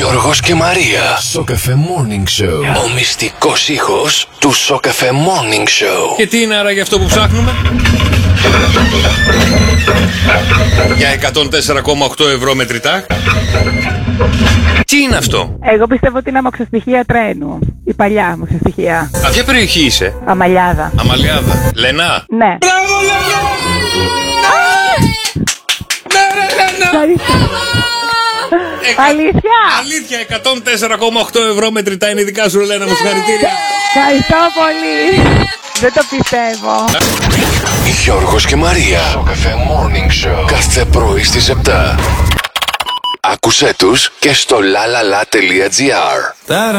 Γιώργος και Μαρία. Σοκαφέ Morning Show. Ο μυστικός ήχος του Σοκαφέ Morning Show. Και τι είναι άραγε αυτό που ψάχνουμε? Για 104,8 ευρώ μετρητά. Τι είναι αυτό? Εγώ πιστεύω ότι είναι αμαξοστοιχεία τρένου. Η παλιά αμαξοστοιχεία. Από ποια περιοχή είσαι? Αμαλιάδα. Αμαλιάδα. Λενά. Ναι. Μπράβο Λενά! Ναι ρε Λενά! Αλήθεια! Αλήθεια, 104,8 ευρώ μετρητά είναι δικά σου, Λένα μου, συγχαρητήρια. Ευχαριστώ πολύ. Δεν το πιστεύω. Γιώργος και Μαρία. Σοκαφέ Morning Show. Κάθε πρωί στις 7. Άκουσέ τους και στο lalala.gr.